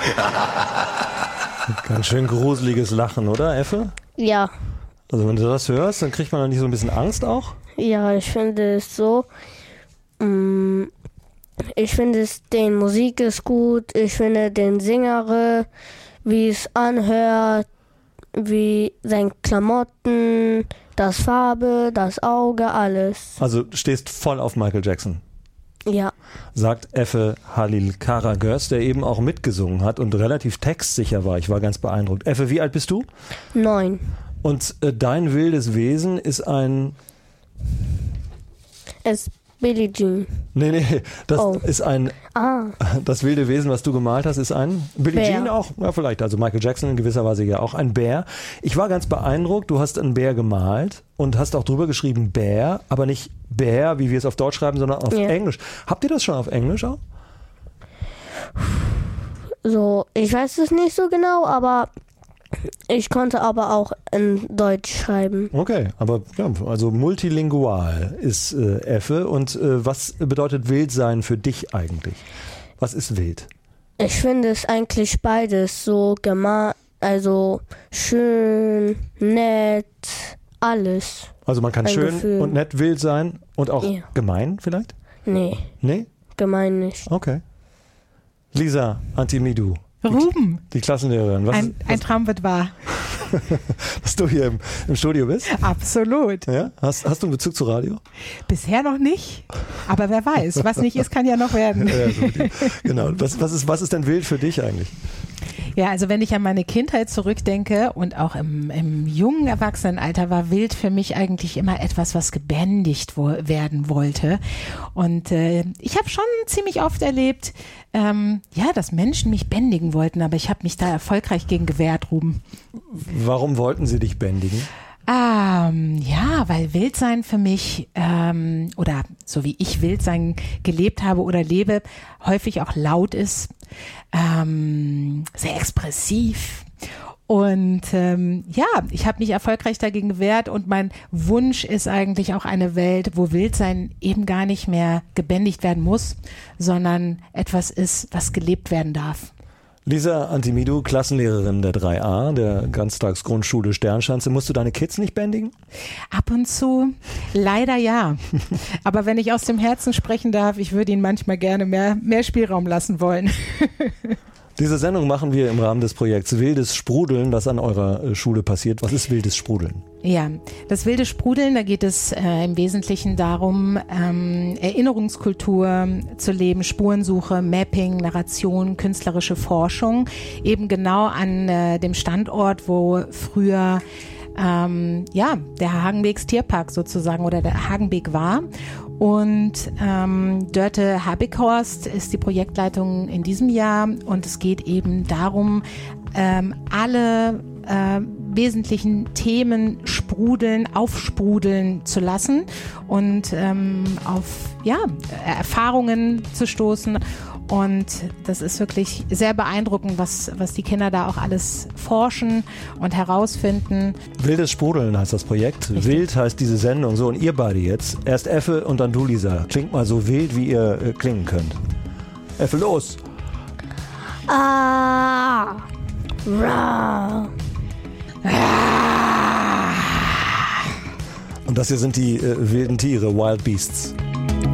Ganz schön gruseliges Lachen, oder, Effe? Ja. Also wenn du das hörst, dann kriegt man dann nicht so ein bisschen Angst auch? Ja, ich finde es so. Ich finde es, den Musik ist gut. Ich finde den Sänger, wie es anhört, wie seine Klamotten, das Farbe, das Auge, alles. Also du stehst voll auf Michael Jackson. Ja. Sagt Effe Halil Karagöz, der eben auch mitgesungen hat und relativ textsicher war. Ich war ganz beeindruckt. Effe, wie alt bist du? 9. Und dein wildes Wesen ist ein... Es ist Billie Jean. Nee, das ist ein... Das wilde Wesen, was du gemalt hast, ist ein... Billie Jean auch? Ja, vielleicht. Also Michael Jackson in gewisser Weise ja auch. Ein Bär. Ich war ganz beeindruckt. Du hast einen Bär gemalt und hast auch drüber geschrieben Bär, aber nicht Bär, wie wir es auf Deutsch schreiben, sondern auf Englisch. Habt ihr das schon auf Englisch auch? So, ich weiß es nicht so genau, aber ich konnte aber auch in Deutsch schreiben. Okay, aber ja, also multilingual ist Effe. Und was bedeutet wild sein für dich eigentlich? Was ist wild? Ich finde es eigentlich beides so also schön, nett, alles. Also man kann schön Gefühl. und nett wild sein und auch gemein vielleicht? Nee. Nee? Gemein nicht. Okay. Lisa Antimidou. Ruben. Die Klassenlehrerin. Ein Traum wird wahr. Dass du hier im Studio bist? Absolut. Ja? Hast du einen Bezug zu Radio? Bisher noch nicht, aber wer weiß. Was nicht ist, kann ja noch werden. Ja, so genau. Was ist denn wild für dich eigentlich? Ja, also wenn ich an meine Kindheit zurückdenke und auch im jungen Erwachsenenalter war wild für mich eigentlich immer etwas, was gebändigt werden wollte. Und ich habe schon ziemlich oft erlebt, dass Menschen mich bändigen wollten, aber ich habe mich da erfolgreich gegen gewehrt, Ruben. Warum wollten sie dich bändigen? Weil Wildsein für mich oder so wie ich Wildsein gelebt habe oder lebe, häufig auch laut ist, sehr expressiv. Und ich habe mich erfolgreich dagegen gewehrt und mein Wunsch ist eigentlich auch eine Welt, wo Wildsein eben gar nicht mehr gebändigt werden muss, sondern etwas ist, was gelebt werden darf. Lisa Antimidou, Klassenlehrerin der 3a, der Ganztagsgrundschule Sternschanze. Musst du deine Kids nicht bändigen? Ab und zu, leider ja. Aber wenn ich aus dem Herzen sprechen darf, ich würde ihnen manchmal gerne mehr Spielraum lassen wollen. Diese Sendung machen wir im Rahmen des Projekts Wildes Sprudeln, das an eurer Schule passiert. Was ist wildes Sprudeln? Ja, das wilde Sprudeln, da geht es im Wesentlichen darum, Erinnerungskultur zu leben, Spurensuche, Mapping, Narration, künstlerische Forschung, eben genau an dem Standort, wo früher der Hagenbeeks Tierpark sozusagen oder der Hagenbeek war. Und Dörte Habighorst ist die Projektleitung in diesem Jahr und es geht eben darum, alle wesentlichen Themen aufsprudeln zu lassen und auf Erfahrungen zu stoßen. Und das ist wirklich sehr beeindruckend, was die Kinder da auch alles forschen und herausfinden. Wildes Sprudeln heißt das Projekt. Richtig. Wild heißt diese Sendung. So, und ihr beide jetzt. Erst Effe und dann du, Lisa. Klingt mal so wild, wie ihr klingen könnt. Effe, los! Und das hier sind die wilden Tiere, Wild Beasts.